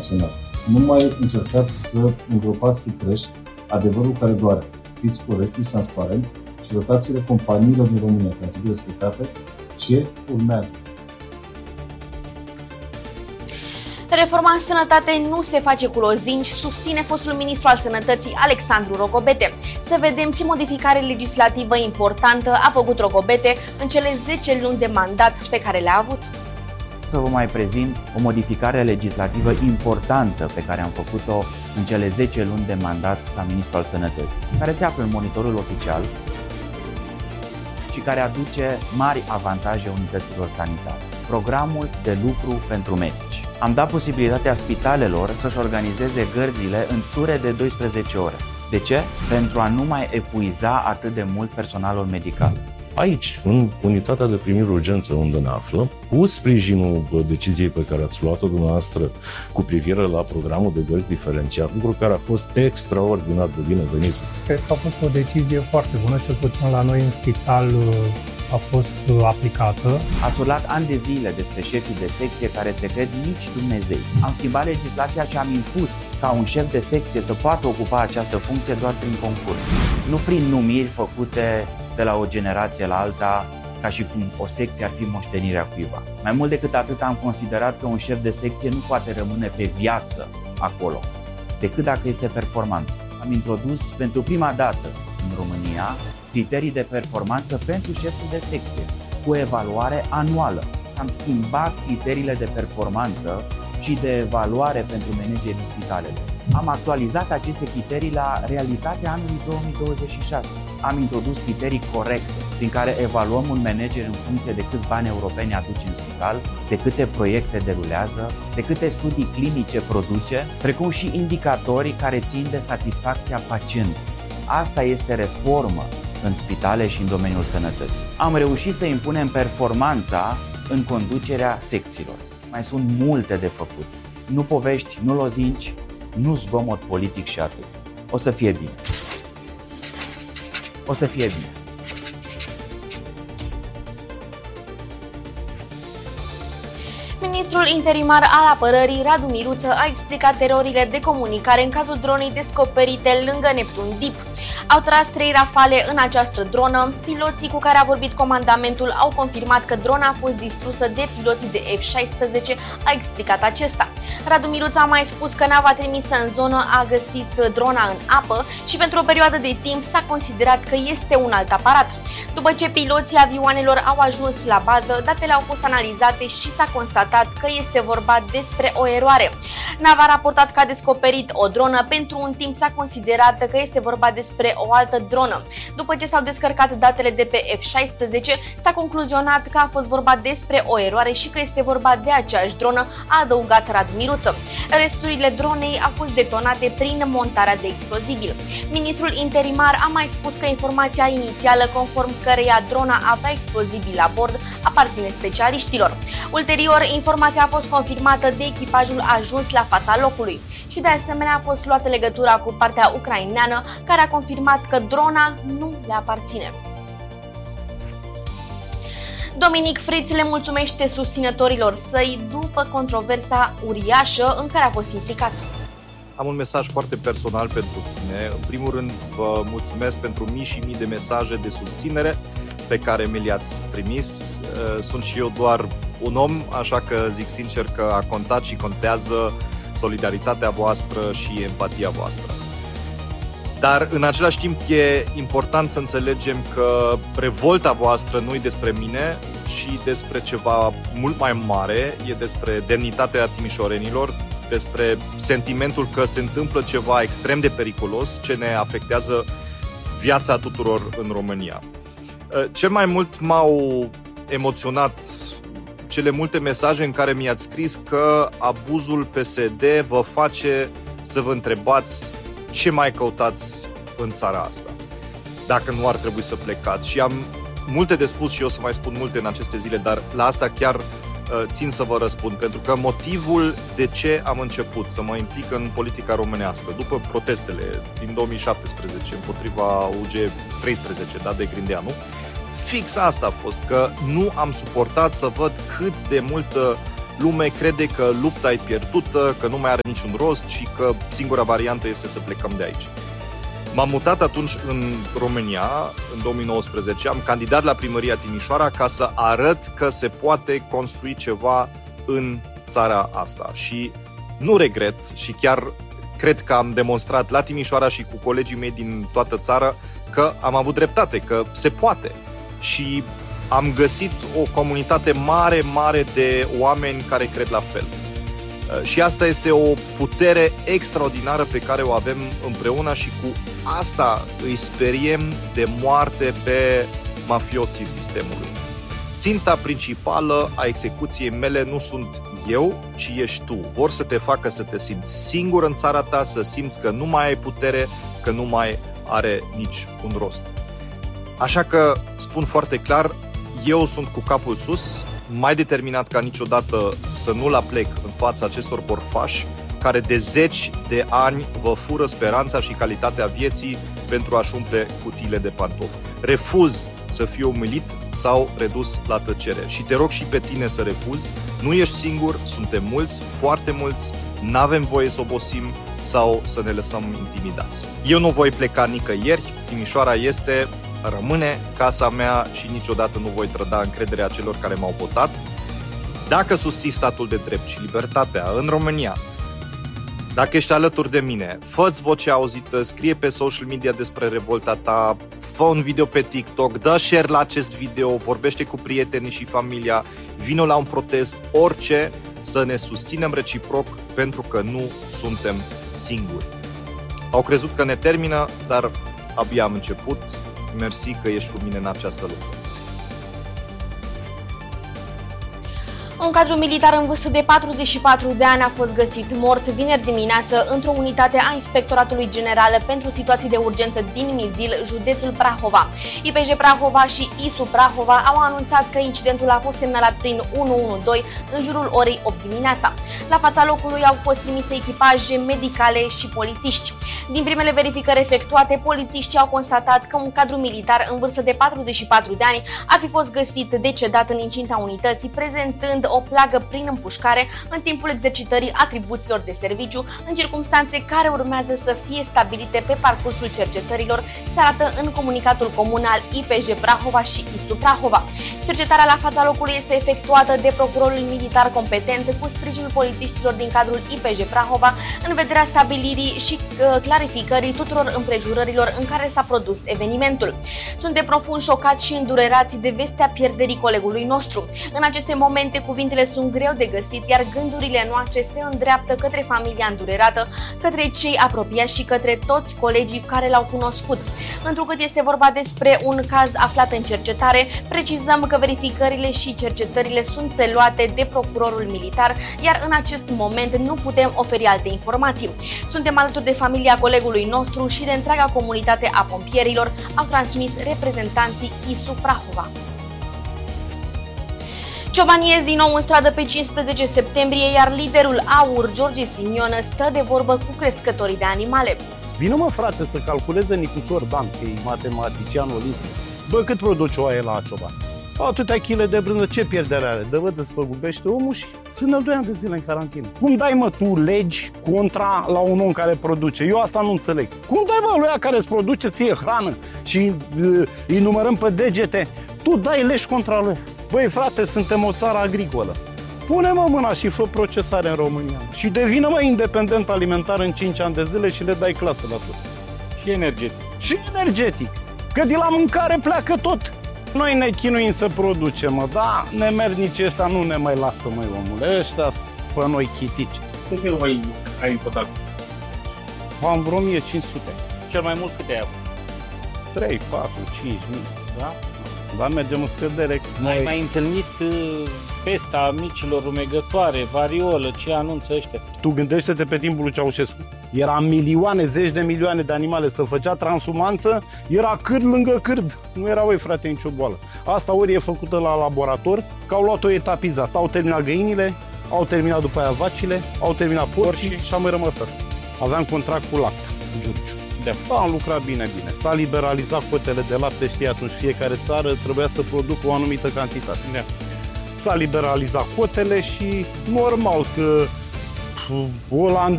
național. Nu mai încercați să îngropați sub preș adevărul care doare. Fiți corect, fiți transparent și dotațiile companiilor din România care trebuie respectate. Ce urmează? Reforma în sănătate nu se face cu lozinci, susține fostul ministru al sănătății Alexandru Rogobete. Să vedem ce modificare legislativă importantă a făcut Rogobete în cele 10 luni de mandat pe care le-a avut. Să vă mai prezint o modificare legislativă importantă pe care am făcut-o în cele 10 luni de mandat ca ministru al sănătății, care se află în monitorul oficial și care aduce mari avantaje unităților sanitare. Programul de lucru pentru medici. Am dat posibilitatea spitalelor să-și organizeze gărzile în ture de 12 ore. De ce? Pentru a nu mai epuiza atât de mult personalul medical. Aici, în unitatea de primire urgență unde ne aflăm, cu sprijinul deciziei pe care ați luat-o dumneavoastră cu privire la programul de gărzi diferențiat, lucru care a fost extraordinar de binevenit. Cred că a fost o decizie foarte bună, cel puțin la noi în spital a fost aplicată. Ați urlat ani de zile despre șefii de secție care se cred nici Dumnezei. Am schimbat legislația și am impus ca un șef de secție să poată ocupa această funcție doar prin concurs. Nu prin numiri făcute de la o generație la alta, ca și cum o secție ar fi moștenirea cuiva. Mai mult decât atât, am considerat că un șef de secție nu poate rămâne pe viață acolo, decât dacă este performant. Am introdus pentru prima dată în România criterii de performanță pentru șeful de secție, cu evaluare anuală. Am schimbat criteriile de performanță și de evaluare pentru managerii spitalelor. Am actualizat aceste criterii la realitatea anului 2026. Am introdus criterii corecte prin care evaluăm un manager în funcție de câți bani europeni aduce în spital, de câte proiecte derulează, de câte studii clinice produce, precum și indicatorii care țin de satisfacția pacientului. Asta este reformă în spitale și în domeniul sănătății. Am reușit să impunem performanța în conducerea secțiilor. Mai sunt multe de făcut. Nu povești, nu lozinci, nu zgomot politic și atât. O să fie bine. O să fie bine. Ministrul interimar al apărării, Radu Miruță, a explicat erorile de comunicare în cazul dronei descoperite lângă Neptun Deep. Au tras 3 rafale în această dronă. Piloții cu care a vorbit comandamentul au confirmat că drona a fost distrusă de piloții de F-16, a explicat acesta. Radu Miruță a mai spus că nava trimisă în zonă a găsit drona în apă și pentru o perioadă de timp s-a considerat că este un alt aparat. După ce piloții avioanelor au ajuns la bază, datele au fost analizate și s-a constatat că este vorba despre o eroare. Nava a raportat că a descoperit o dronă, pentru un timp s-a considerat că este vorba despre o altă dronă. După ce s-au descărcat datele de pe F-16, s-a concluzionat că a fost vorba despre o eroare și că este vorba de aceeași dronă, a adăugat Radu Miruță. Resturile dronei au fost detonate prin montarea de explozibil. Ministrul interimar a mai spus că informația inițială, conform căreia drona avea explozibil la bord, aparține specialiștilor. Ulterior, informația a fost confirmată de echipajul ajuns la fața locului și de asemenea a fost luată legătura cu partea ucraineană, care a confirmat că drona nu le aparține. Dominic Friț le mulțumește susținătorilor săi după controversa uriașă în care a fost implicat. Am un mesaj foarte personal pentru tine. În primul rând, vă mulțumesc pentru mii și mii de mesaje de susținere pe care mi le-ați trimis. Sunt și eu doar un om, așa că zic sincer că a contat și contează solidaritatea voastră și empatia voastră. Dar în același timp e important să înțelegem că revolta voastră nu e despre mine și despre ceva mult mai mare, e despre demnitatea timișorenilor, despre sentimentul că se întâmplă ceva extrem de periculos ce ne afectează viața tuturor în România. Cel mai mult m-au emoționat cele multe mesaje în care mi-ați scris că abuzul PSD vă face să vă întrebați ce mai căutați în țara asta, dacă nu ar trebui să plecați. Și am multe de spus și eu să mai spun multe în aceste zile, dar la asta chiar țin să vă răspund, pentru că motivul de ce am început să mă implic în politica românească, după protestele din 2017 împotriva UG13, de Grindeanu, fix asta a fost, că nu am suportat să văd cât de multă lume crede că lupta e pierdută, că nu mai are niciun rost și că singura variantă este să plecăm de aici. M-am mutat atunci în România, în 2019, am candidat la primăria Timișoara ca să arăt că se poate construi ceva în țara asta. Și nu regret și chiar cred că am demonstrat la Timișoara și cu colegii mei din toată țara că am avut dreptate, că se poate. Și am găsit o comunitate mare de oameni care cred la fel. Și asta este o putere extraordinară pe care o avem împreună și cu asta îi speriem de moarte pe mafioții sistemului. Ținta principală a execuției mele nu sunt eu, ci ești tu. Vor să te facă să te simți singur în țara ta, să simți că nu mai ai putere, că nu mai are nici un rost. Așa că spun foarte clar, eu sunt cu capul sus, mai determinat ca niciodată să nu-l aplec în fața acestor borfași care de zeci de ani vă fură speranța și calitatea vieții pentru a-și umple cutiile de pantofi. Refuz să fiu umilit sau redus la tăcere. Și te rog și pe tine să refuzi. Nu ești singur, suntem mulți, foarte mulți, n-avem voie să obosim sau să ne lăsăm intimidați. Eu nu voi pleca nicăieri, Timișoara este, rămâne casa mea și niciodată nu voi trăda încrederea celor care m-au votat. Dacă susții statul de drept și libertatea în România, dacă ești alături de mine, fă-ți vocea auzită, scrie pe social media despre revolta ta, fă un video pe TikTok, dă share la acest video, vorbește cu prietenii și familia, vină la un protest, orice, să ne susținem reciproc pentru că nu suntem singuri. Au crezut că ne termină, dar abia am început. Mersi că ești cu mine în această luptă. Un cadru militar în vârstă de 44 de ani a fost găsit mort vineri dimineață într-o unitate a Inspectoratului General pentru Situații de Urgență din Mizil, județul Prahova. IPJ Prahova și ISU Prahova au anunțat că incidentul a fost semnalat prin 112 în jurul orei 8 dimineața. La fața locului au fost trimise echipaje medicale și polițiști. Din primele verificări efectuate, polițiștii au constatat că un cadru militar în vârstă de 44 de ani ar fi fost găsit decedat în incinta unității, prezentând o plagă prin împușcare în timpul exercitării atribuțiilor de serviciu, în circumstanțe care urmează să fie stabilite pe parcursul cercetărilor, se arată în comunicatul comun al IPJ Prahova și ISU Prahova. Cercetarea la fața locului este efectuată de procurorul militar competent cu sprijinul polițiștilor din cadrul IPJ Prahova în vederea stabilirii și clarificării tuturor împrejurărilor în care s-a produs evenimentul. Suntem profund șocați și îndurerați de vestea pierderii colegului nostru. În aceste momente, cuvintele sunt greu de găsit, iar gândurile noastre se îndreaptă către familia îndurerată, către cei apropiați și către toți colegii care l-au cunoscut. Întrucât este vorba despre un caz aflat în cercetare, precizăm că verificările și cercetările sunt preluate de procurorul militar, iar în acest moment nu putem oferi alte informații. Suntem alături de familia colegului nostru și de întreaga comunitate a pompierilor, au transmis reprezentanții ISU Prahova. Ciobanii ies din nou în stradă pe 15 septembrie, iar liderul AUR, George Simion, stă de vorbă cu crescătorii de animale. Vină mă frate să calculeze Nicușor Dan, că e matematician olimpic. Bă, cât produce o aie la cioban? Atâtea chile de brânză, ce pierdere are? Dă-vă, despăgubește omul și ține 2 ani de zile în carantină. Cum dai, mă, tu legi contra la un om care produce? Eu asta nu înțeleg. Cum dai, bă, lui ăia care îți produce ție hrană și îi numărăm pe degete? Tu dai legi contra lui. Băi, frate, suntem o țară agricolă. Pune-mă mâna și fă procesare în România. Și devină-mă independent alimentar în 5 ani de zile și le dai clasă la tot. Și energetic. Și energetic. Că de la mâncare pleacă tot. Noi ne chinuim să producem, mă, da, nemernicii ăștia nu ne mai lasă, măi, omule. Ăștia-s pe noi chitici. Cât eu ai în total? Am vreo 1500. Cel mai mult câte ai avut? 3, 4, 5 mii. Da? Dar mergem în scădere. Ai mai întâlnit pesta micilor rumegătoare, variolă, ce anunță ăștia? Tu gândește-te pe timpul lui Ceaușescu. Era milioane, zeci de milioane de animale, să făcea transumanță, era cârd lângă cârd. Nu era, băi, frate, nicio boală. Asta ori e făcută la laborator, că au luat-o etapizat. Au terminat găinile, au terminat după aia vacile, au terminat porcii și a mai rămas asta. Aveam contract cu Lacta, Giurgiu. Am lucrat bine. S-a liberalizat cotele de lapte, știi, atunci fiecare țară trebuia să producă o anumită cantitate. s-a liberalizat cotele și normal că Olanda